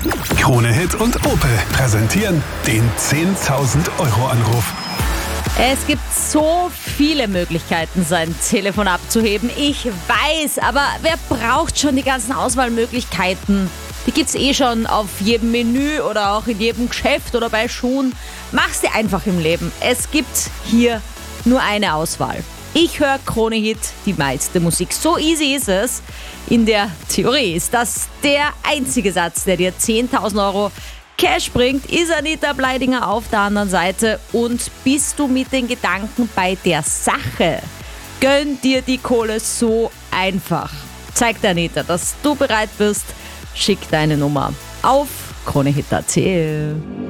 Krone Hit und Opel präsentieren den 10.000 Euro Anruf. Es gibt so viele Möglichkeiten, sein Telefon abzuheben. Ich weiß, aber wer braucht schon die ganzen Auswahlmöglichkeiten? Die gibt's schon auf jedem Menü oder auch in jedem Geschäft oder bei Schuhen. Mach's dir einfach im Leben. Es gibt hier nur eine Auswahl. Ich höre Krone Hit, die meiste Musik. So easy ist es. In der Theorie ist das der einzige Satz, der dir 10.000 Euro Cash bringt. Ist Anita Bleidinger auf der anderen Seite und bist du mit den Gedanken bei der Sache? Gönn dir die Kohle so einfach. Zeig der Anita, dass du bereit bist. Schick deine Nummer auf kronehit.at.